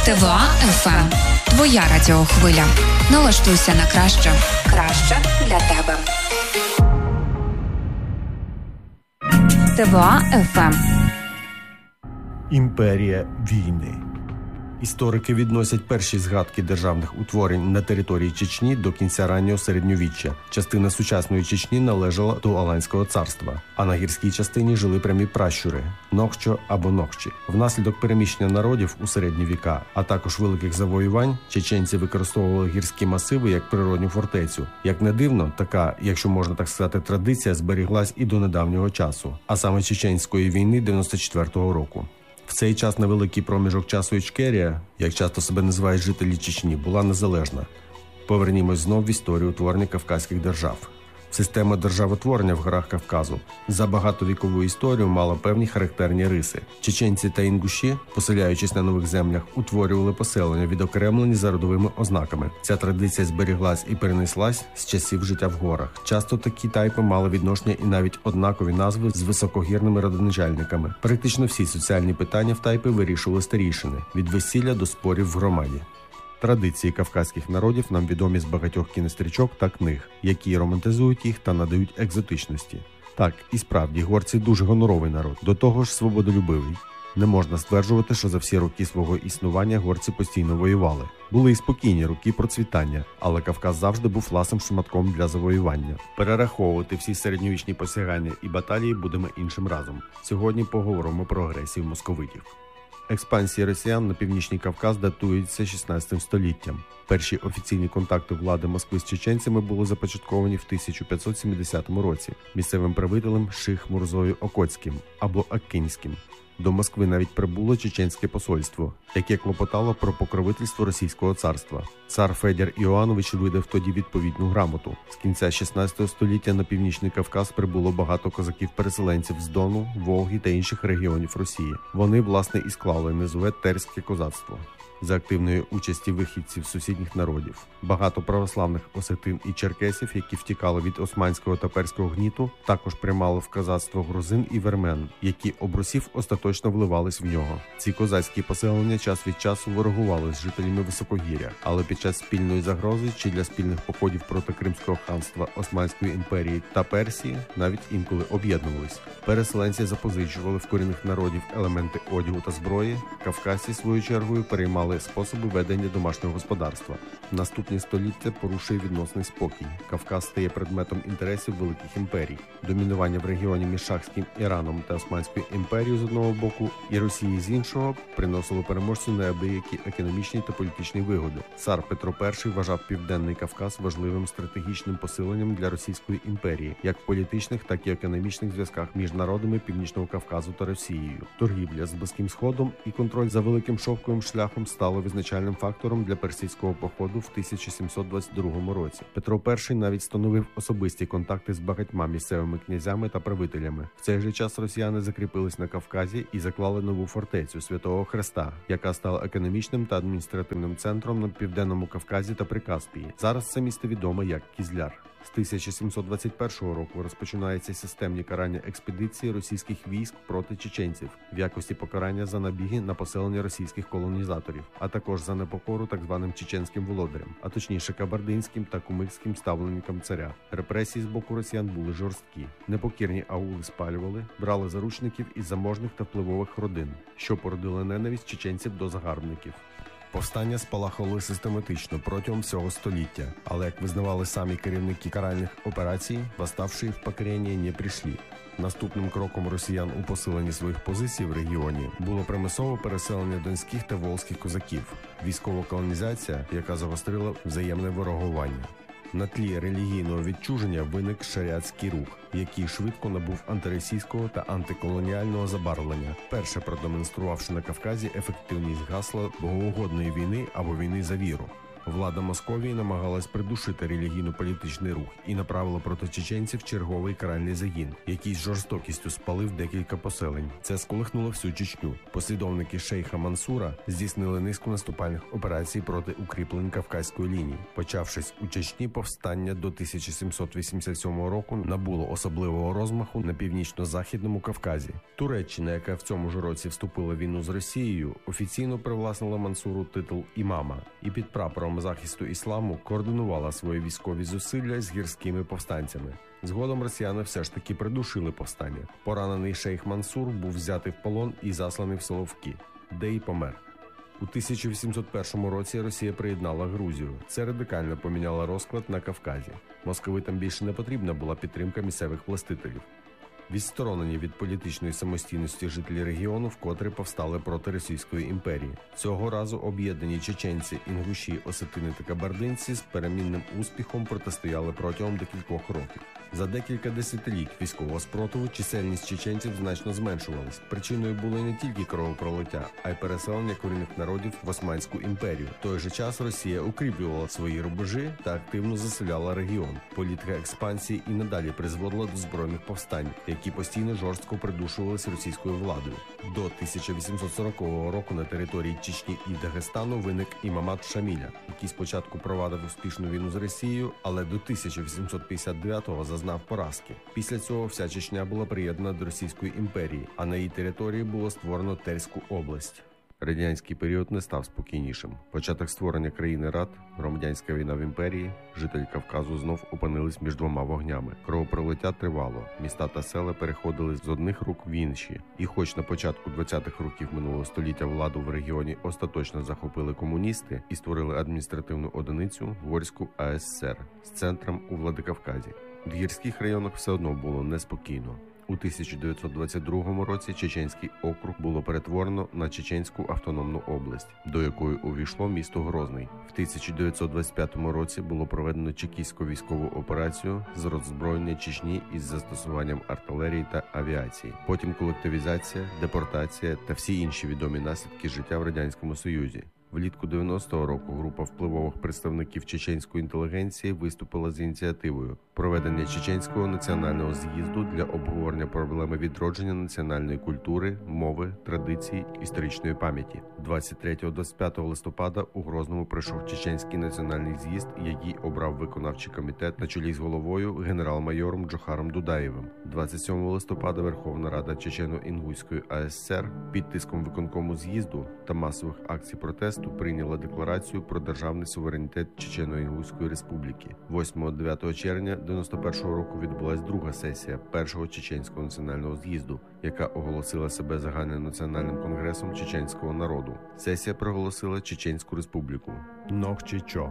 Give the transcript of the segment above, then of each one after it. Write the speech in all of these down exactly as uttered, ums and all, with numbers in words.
ТВА еф ем. Твоя радіохвиля. Налаштуйся на краще. Краще для тебе. ТВА еф ем. Імперія війни. Історики відносять перші згадки державних утворень на території Чечні до кінця раннього середньовіччя. Частина сучасної Чечні належала до Аланського царства, а на гірській частині жили прямі пращури – Нохчо або Нохчі. Внаслідок переміщення народів у середні віка, а також великих завоювань, чеченці використовували гірські масиви як природню фортецю. Як не дивно, така, якщо можна так сказати, традиція зберіглась і до недавнього часу, а саме Чеченської війни дев'яносто четвертого року. В цей час невеликий проміжок часу Ічкерія, як часто себе називають жителі Чечні, була незалежна. Повернімось знов в історію утворення кавказьких держав. Система державотворення в горах Кавказу за багатовікову історію мала певні характерні риси. Чеченці та інгуші, поселяючись на нових землях, утворювали поселення, відокремлені за родовими ознаками. Ця традиція зберіглась і перенеслась з часів життя в горах. Часто такі тайпи мали відношення і навіть однакові назви з високогірними родоначальниками. Практично всі соціальні питання в тайпи вирішували старійшини – від весілля до спорів в громаді. Традиції кавказьких народів нам відомі з багатьох кінострічок та книг, які романтизують їх та надають екзотичності. Так, і справді, горці дуже гоноровий народ, до того ж свободолюбивий. Не можна стверджувати, що за всі роки свого існування горці постійно воювали. Були і спокійні роки процвітання, але Кавказ завжди був ласим шматком для завоювання. Перераховувати всі середньовічні посягання і баталії будемо іншим разом. Сьогодні поговоримо про агресію московитів. Експансія росіян на Північний Кавказ датується шістнадцятим століттям. Перші офіційні контакти влади Москви з чеченцями були започатковані в тисяча п'ятсот сімдесятому році місцевим правителем Ших Мурзою Окотським або Аккінським. До Москви навіть прибуло чеченське посольство, яке клопотало про покровительство Російського царства. Цар Федір Іоанович видав тоді відповідну грамоту. З кінця шістнадцятого століття на Північний Кавказ прибуло багато козаків-переселенців з Дону, Волги та інших регіонів Росії. Вони, власне, і склали низове терське козацтво. За активної участі вихідців сусідніх народів. Багато православних осетин і черкесів, які втікали від османського та перського гніту, також приймали в козацтво грузин і вірмен, які обрусів остаточно вливались в нього. Ці козацькі поселення час від часу ворогували з жителями Високогір'я, але під час спільної загрози чи для спільних походів проти Кримського ханства, Османської імперії та Персії навіть інколи об'єднувались. Переселенці запозичували в корінних народів елементи одягу та зброї, кавказці, свою чергою, переймали способи ведення домашнього господарства. Наступні століття порушує відносний спокій. Кавказ стає предметом інтересів великих імперій. Домінування в регіоні між Шахським Іраном та Османською імперією з одного боку і Росії з іншого приносило переможцю неабиякі економічні та політичні вигоди. Цар Петро І вважав Південний Кавказ важливим стратегічним посиленням для Російської імперії, як в політичних, так і економічних зв'язках між народами Північного Кавказу та Росією. Торгівля з Близьким Сходом і контроль за Великим Шовковим шляхом стало визначальним фактором для персидського походу в тисяча сімсот двадцять другому році. Петро І навіть встановив особисті контакти з багатьма місцевими князями та правителями. В цей же час росіяни закріпились на Кавказі і заклали нову фортецю Святого Хреста, яка стала економічним та адміністративним центром на Південному Кавказі та Прикаспії. Зараз це місто відоме як Кізляр. З тисяча сімсот двадцять першого року розпочинаються системні карання експедиції російських військ проти чеченців в якості покарання за набіги на поселення російських колонізаторів, а також за непокору так званим чеченським володарям, а точніше кабардинським та кумикським ставленникам царя. Репресії з боку росіян були жорсткі. Непокірні аули спалювали, брали заручників із заможних та впливових родин, що породило ненависть чеченців до загарбників. Повстання спалахували систематично протягом всього століття, але, як визнавали самі керівники каральних операцій, восставшие в покорение не прийшли. Наступним кроком росіян у посиленні своїх позицій в регіоні було примусове переселення донських та волзьких козаків, військова колонізація, яка загострила взаємне ворогування. На тлі релігійного відчуження виник шаріатський рух, який швидко набув антиросійського та антиколоніального забарвлення, перше продемонструвавши на Кавказі ефективність гасла богоугодної війни або війни за віру. Влада Московії намагалась придушити релігійно-політичний рух і направила проти чеченців черговий каральний загін, який з жорстокістю спалив декілька поселень. Це сколихнуло всю Чечню. Послідовники шейха Мансура здійснили низку наступальних операцій проти укріплень Кавказької лінії. Почавшись у Чечні, повстання до тисяча сімсот вісімдесят сьомого року набуло особливого розмаху на північно-західному Кавказі. Туреччина, яка в цьому ж році вступила в війну з Росією, офіційно привласнила Мансуру титул імама і під прапором захисту ісламу координувала свої військові зусилля з гірськими повстанцями. Згодом росіяни все ж таки придушили повстання. Поранений шейх Мансур був взятий в полон і засланий в Соловки, де й помер. У тисяча вісімсот першому році Росія приєднала Грузію. Це радикально поміняло розклад на Кавказі. Московитам більше не потрібна була підтримка місцевих властителів. Відсторонені від політичної самостійності жителі регіону вкотре повстали проти Російської імперії. Цього разу об'єднані чеченці, інгуші, осетини та кабардинці з перемінним успіхом протистояли протягом декількох років. За декілька десятиліть військового спротиву чисельність чеченців значно зменшувалась. Причиною було не тільки кровопролиття, а й переселення корінних народів в Османську імперію. В той же час Росія укріплювала свої рубежі та активно заселяла регіон. Політика експансії і надалі призводила до збройних повстань, які постійно жорстко придушувалися російською владою. До тисяча вісімсот сорокового року на території Чечні і Дагестану виник імамат Шаміля, який спочатку провадив успішну війну з Росією, але до тисяча вісімсот п'ятдесят дев'ятого зазнав поразки. Після цього вся Чечня була приєднана до Російської імперії, а на її території було створено Терську область. Радянський період не став спокійнішим. Початок створення країни Рад, громадянська війна в імперії, жителі Кавказу знов опинились між двома вогнями. Кровопролиття тривало, міста та села переходили з одних рук в інші. І хоч на початку двадцятих років минулого століття владу в регіоні остаточно захопили комуністи і створили адміністративну одиницю Горську А С С Р з центром у Владикавказі, в гірських районах все одно було неспокійно. У тисяча дев'ятсот двадцять другому році Чеченський округ було перетворено на Чеченську автономну область, до якої увійшло місто Грозний. В тисяча дев'ятсот двадцять п'ятому році було проведено чекістську військову операцію з роззброєння Чечні із застосуванням артилерії та авіації. Потім колективізація, депортація та всі інші відомі наслідки життя в Радянському Союзі. Влітку дев'яностого року група впливових представників чеченської інтелігенції виступила з ініціативою проведення Чеченського національного з'їзду для обговорення проблеми відродження національної культури, мови, традицій, історичної пам'яті. двадцять третього - двадцять п'ятого листопада у Грозному пройшов Чеченський національний з'їзд, який обрав виконавчий комітет на чолі з головою генерал-майором Джохаром Дудаєвим. двадцять сьомого листопада Верховна Рада Чечено-Інгуської А С С Р під тиском виконкому з'їзду та масових акцій протесту прийняла декларацію про державний суверенітет Чечено-Інгуської республіки. восьмого - дев'ятого червня дев'яносто першого року відбулась друга сесія першого Чеченського національного з'їзду, яка оголосила себе загальнонаціональним конгресом чеченського народу. Сесія проголосила Чеченську республіку. Нохчечо.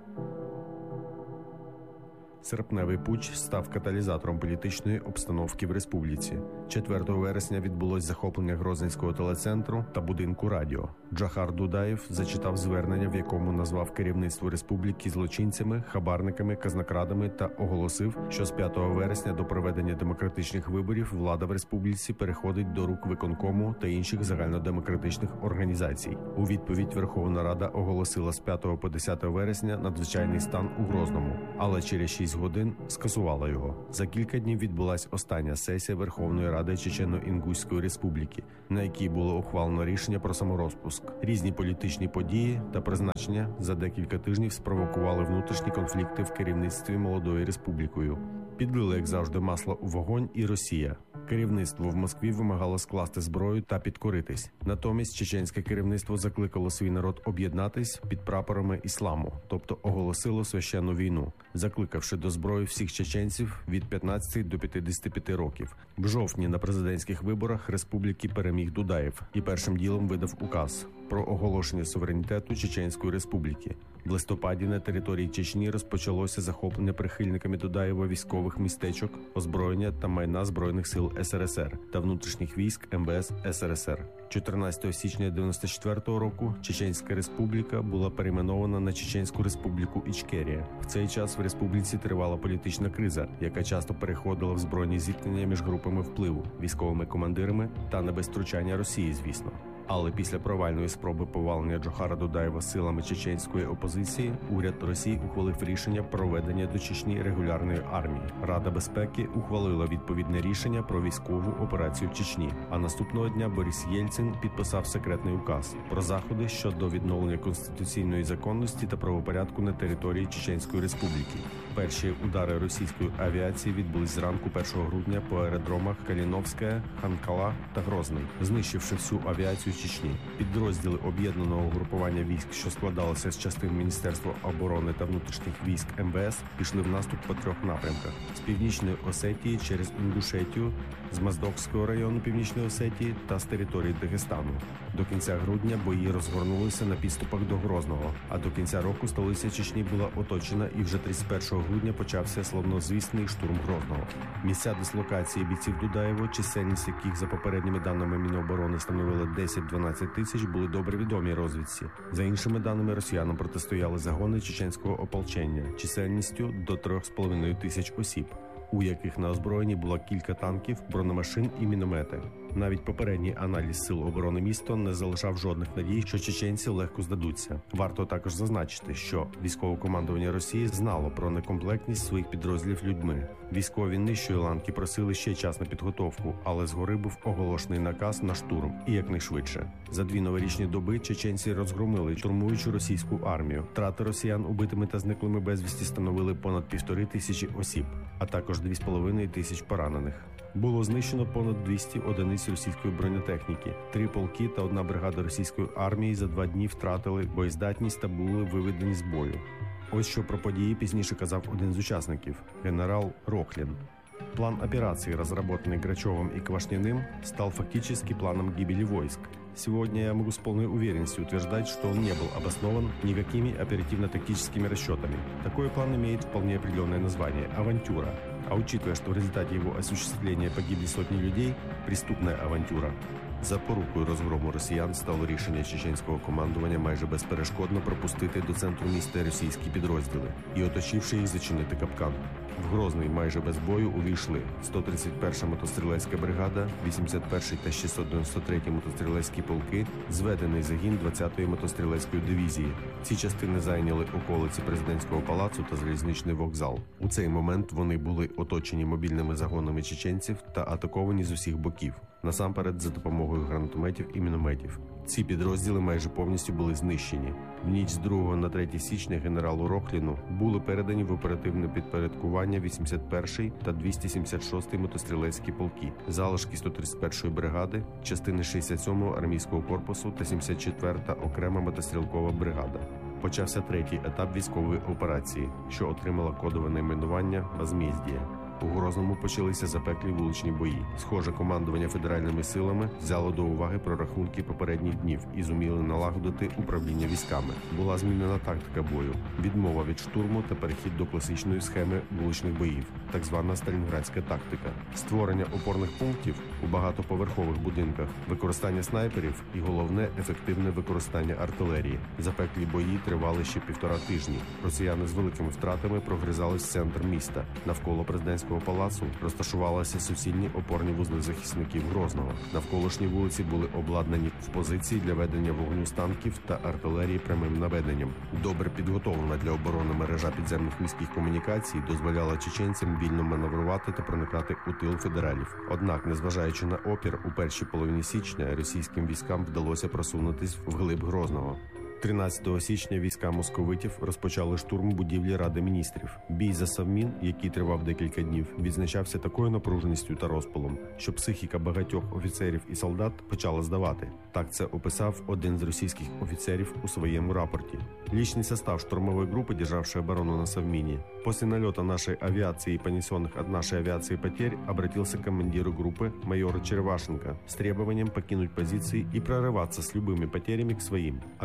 Серпневий путч став каталізатором політичної обстановки в республіці. четвертого вересня відбулось захоплення Грозненського телецентру та будинку радіо. Джохар Дудаєв зачитав звернення, в якому назвав керівництво республіки злочинцями, хабарниками, казнокрадами та оголосив, що з п'ятого вересня до проведення демократичних виборів влада в республіці переходить до рук виконкому та інших загальнодемократичних організацій. У відповідь Верховна Рада оголосила з п'ятого по десяте вересня надзвичайний стан у Грозному, але через шість годин скасувала його. За кілька днів відбулась остання сесія Верховної Ради Чечено-Інгуської республіки, на якій було ухвалено рішення про саморозпуск. Різні політичні події та призначення за декілька тижнів спровокували внутрішні конфлікти в керівництві молодою республікою. Підлили, як завжди, масло у вогонь і Росія. Керівництво в Москві вимагало скласти зброю та підкоритись. Натомість чеченське керівництво закликало свій народ об'єднатись під прапорами ісламу, тобто оголосило священну війну, закликавши до зброї всіх чеченців від п'ятнадцяти до п'ятдесяти п'яти років. В жовтні на президентських виборах республіки переміг Дудаєв і першим ділом видав указ про оголошення суверенітету Чеченської республіки. В листопаді на території Чечні розпочалося захоплення прихильниками Дудаєва військових містечок, озброєння та майна Збройних сил С Р С Р та внутрішніх військ Ем Бе Ес С Р С Р. чотирнадцятого січня дев'яносто четвертого року Чеченська республіка була перейменована на Чеченську республіку Ічкерія. В цей час в республіці тривала політична криза, яка часто переходила в збройні зіткнення між групами впливу, військовими командирами та на без втручання Росії, звісно. Але після провальної спроби повалення Джохара Дудаєва силами чеченської опозиції уряд Росії ухвалив рішення про введення до Чечні регулярної армії. Рада безпеки ухвалила відповідне рішення про військову операцію в Чечні. А наступного дня Борис Єльцин підписав секретний указ про заходи щодо відновлення конституційної законності та правопорядку на території Чеченської Республіки. Перші удари російської авіації відбулись зранку першого грудня по аеродромах Каліновське, Ханкала та Грозний, знищивши всю авіацію Чечні. Підрозділи об'єднаного групування військ, що складалося з частин Міністерства оборони та внутрішніх військ ем ве ес, пішли в наступ по трьох напрямках: з Північної Осетії через Інгушетію, з Моздокського району Північної Осетії та з території Дагестану. До кінця грудня бої розгорнулися на підступах до Грозного, а до кінця року столиця Чечні була оточена і вже тридцять першого грудня почався славнозвісний штурм Грозного. Місця дислокації бійців Дудаєва, чисельність яких за попередніми даними Міноборони становила десять-дванадцять тисяч, були добре відомі розвідці. За іншими даними, росіянам протистояли загони чеченського ополчення чисельністю до трьох з половиною тисяч осіб, у яких на озброєнні було кілька танків, бронемашин і міномети. Навіть попередній аналіз сил оборони міста не залишав жодних надій, що чеченці легко здадуться. Варто також зазначити, що військове командування Росії знало про некомплектність своїх підрозділів людьми. Військові нижчої ланки просили ще час на підготовку, але згори був оголошений наказ на штурм і якнайшвидше. За дві новорічні доби чеченці розгромили штурмуючу російську армію. Втрати росіян убитими та зниклими безвісті становили понад півтори тисячі осіб, а також дві з половиною тисяч поранених. Було знищено понад двісті одиниць російської бронетехніки. Три полки та одна бригада російської армії за два дні втратили боєздатність та були виведені з бою. Ось що про події пізніше казав один з учасників – генерал Рохлин. План операции, разработанный Грачевым и Квашниным, стал фактически планом гибели войск. Сегодня я могу с полной уверенностью утверждать, что он не был обоснован никакими оперативно-тактическими расчетами. Такой план имеет вполне определенное название – авантюра. А учитывая, что в результате его осуществления погибли сотни людей – преступная авантюра. Запорукою розгрому росіян стало рішення чеченського командування майже безперешкодно пропустити до центру міста російські підрозділи і, оточивши їх, зачинити капкан. В Грозний майже без бою увійшли сто тридцять перша мотострілецька бригада, вісімдесят перший та шістсот дев'яносто третій мотострілецькі полки, зведений загін двадцятої мотострілецької дивізії. Ці частини зайняли околиці президентського палацу та залізничний вокзал. У цей момент вони були оточені мобільними загонами чеченців та атаковані з усіх боків. Насамперед за допомогою гранатометів і мінометів. Ці підрозділи майже повністю були знищені. В ніч з другого на третє січня генералу Рохліну були передані в оперативне підпорядкування вісімдесят перший та двісті сімдесят шостий мотострілецькі полки, залишки сто тридцять першої бригади, частини шістдесят сьомого армійського корпусу та сімдесят четверта окрема мотострілкова бригада. Почався третій етап військової операції, що отримала кодове найменування «Возмездіє». У Грозному почалися запеклі вуличні бої. Схоже, командування федеральними силами взяло до уваги прорахунки попередніх днів і зуміли налагодити управління військами. Була змінена тактика бою, відмова від штурму та перехід до класичної схеми вуличних боїв, так звана сталінградська тактика. Створення опорних пунктів у багатоповерхових будинках, використання снайперів і, головне, ефективне використання артилерії. Запеклі бої тривали ще півтора тижні. Росіяни з великими втратами прогризались в центр міста. Навколо президентського палацу розташувалися суцільні опорні вузли захисників Грозного. Навколишні вулиці були обладнані в позиції для ведення вогню з танків та артилерії прямим наведенням. Добре підготовлена для оборони мережа підземних міських комунікацій дозволяла чеченцям вільно маневрувати та проникати у тил федералів. Однак, незважаючи на опір, у першій половині січня російським військам вдалося просунутись вглиб Грозного. тринадцятого січня війська московитів розпочали штурм будівлі Ради міністрів. Бій за Совмін, який тривав декілька днів, відзначався такою напруженістю та розпалом, що психіка багатьох офіцерів і солдат почала здавати. Так це описав один з російських офіцерів у своєму рапорті. Личный состав штурмовой группы, державшей оборону на Совмине, после налета нашей авиации и понесенных от нашей авиации потерь, обратился к командиру группы, майору Черевашенко, с требованием покинуть позиции и прорываться с любыми потерями к своим. Огромным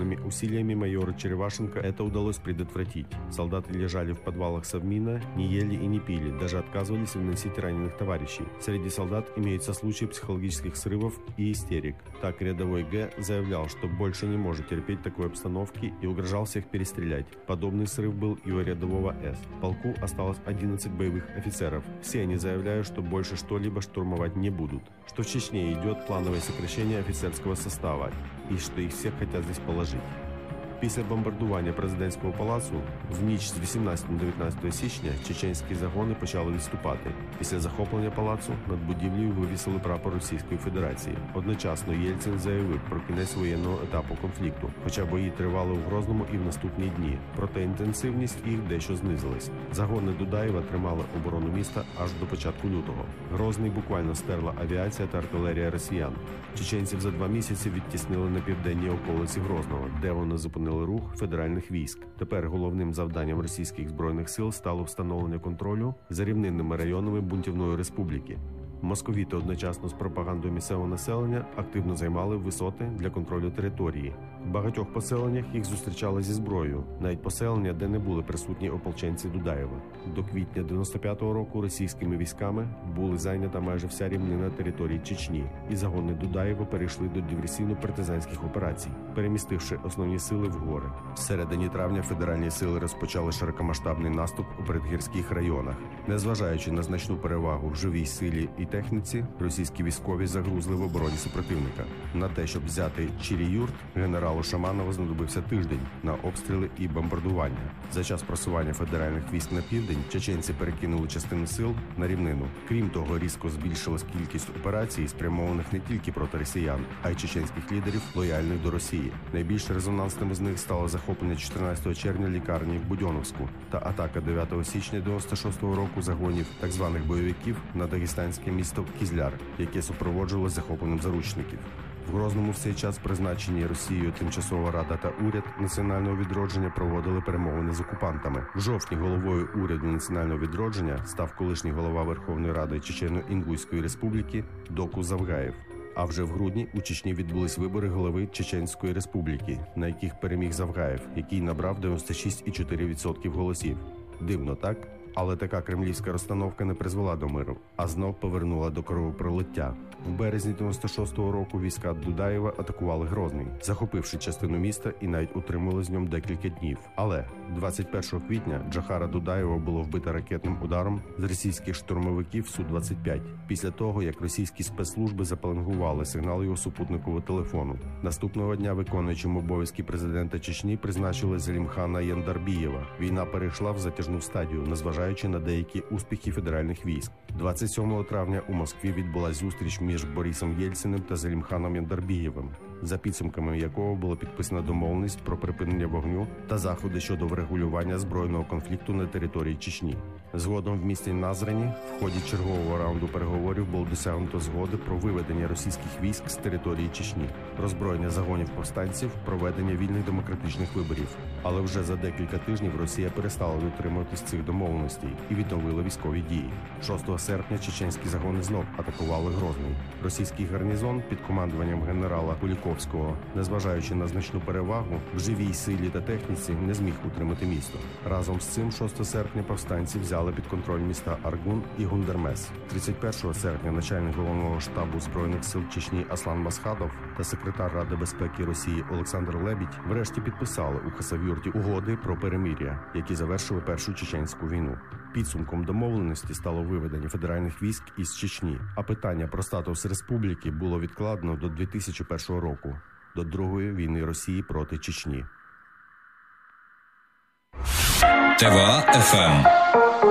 Совместными усилиями майора Черевашенко это удалось предотвратить. Солдаты лежали в подвалах Совмина, не ели и не пили, даже отказывались выносить раненых товарищей. Среди солдат имеются случаи психологических срывов и истерик. Так рядовой Г заявлял, что больше не может терпеть такой обстановки и угрожал всех перестрелять. Подобный срыв был и у рядового С. В полку осталось одиннадцать боевых офицеров. Все они заявляют, что больше что-либо штурмовать не будут, что в Чечне идет плановое сокращение офицерского состава и что их всех хотят здесь положить. Після бомбардування президентського палацу в ніч з вісімнадцятого на дев'ятнадцяте січня чеченські загони почали відступати. Після захоплення палацу над будівлею вивісили прапор Російської Федерації. Одночасно Єльцин заявив про кінець воєнного етапу конфлікту, хоча бої тривали у Грозному і в наступні дні. Проте інтенсивність їх дещо знизилась. Загони Дудаєва тримали оборону міста аж до початку лютого. Грозний буквально стерла авіація та артилерія росіян. Чеченців за два місяці відтіснили на південній околиці Грозного, де вони зупинили рух федеральних військ. Тепер головним завданням російських збройних сил стало встановлення контролю за рівнинними районами бунтівної республіки. Московіти одночасно з пропагандою місцевого населення активно займали висоти для контролю території. В багатьох поселеннях їх зустрічали зі зброєю, навіть поселення, де не були присутні ополченці Дудаєва. До квітня дев'яносто п'ятого року російськими військами були зайнята майже вся рівнина території Чечні, і загони Дудаєва перейшли до диверсійно-партизанських операцій, перемістивши основні сили в гори. В середині травня федеральні сили розпочали широкомасштабний наступ у передгірських районах. Незважаючи на значну перевагу в живій силі і техніці, російські військові загрузли в обороні супротивника. На те, щоб взяти Чирі-Юрт, генералу Шаманову знадобився тиждень на обстріли і бомбардування. За час просування федеральних військ на південь чеченці перекинули частину сил на рівнину. Крім того, різко збільшилась кількість операцій, спрямованих не тільки проти росіян, а й чеченських лідерів, лояльних до Росії. Найбільш резонансним з них стало захоплення чотирнадцятого червня лікарні в Будьоновську та атака дев'ятого січня дев'яносто шостого року загонів так званих бойовиків на дагестанське місто Кізляр, яке супроводжувало захопленням заручників. В Грозному в цей час призначені Росією Тимчасова Рада та уряд національного відродження проводили перемовини з окупантами. В жовтні головою уряду національного відродження став колишній голова Верховної Ради Чечено-Інгуської Республіки Доку Завгаєв. А вже в грудні у Чечні відбулись вибори голови Чеченської Республіки, на яких переміг Завгаєв, який набрав дев'яносто шість цілих чотири десятих відсотка голосів. Дивно, так? Але така кремлівська розстановка не призвела до миру, а знов повернула до кровопролиття. В березні дев'яносто шостого року війська Дудаєва атакували Грозний, захопивши частину міста і навіть утримали з ньому декілька днів. Але двадцять першого квітня Джохара Дудаєва було вбито ракетним ударом з російських штурмовиків Су двадцять п'ять, після того, як російські спецслужби запеленгували сигнал його супутникового телефону. Наступного дня виконуючим обов'язки президента Чечні призначили Зелімхана Яндарбієва. Війна перейшла в затяжну стадію, незважаючи на деякі успіхи федеральних військ. двадцять сьомого травня у Москві відбулась зустріч між Борисом Єльциним та Зелімханом Яндарбієвим, за підсумками якого було підписано домовленість про припинення вогню та заходи щодо врегулювання збройного конфлікту на території Чечні. Згодом в місті Назрані в ході чергового раунду переговорів було досягнуто згоди про виведення російських військ з території Чечні, роззброєння загонів повстанців, проведення вільних демократичних виборів. Але вже за декілька тижнів Росія перестала дотримуватись цих домовленостей і відновила військові дії. шостого серпня чеченські загони знов атакували Грозний. Російський гарнізон під командуванням генерала Куліковського, незважаючи на значну перевагу в живій силі та техніці, не зміг утримати місто. Разом з цим шостого серпня повстанці взяли під контроль міста Аргун і Гундермес. тридцять першого серпня начальник головного штабу Збройних сил Чечні Аслан Масхадов та секретар Ради безпеки Росії Олександр Лебідь врешті підписали у Хасавюрті угоди про перемир'я, які завершили Першу чеченську війну. Підсумком домовленості стало виведення федеральних військ із Чечні, а питання про статус республіки було відкладено до дві тисячі першого року, до Другої війни Росії проти Чечні. ТВА еф ем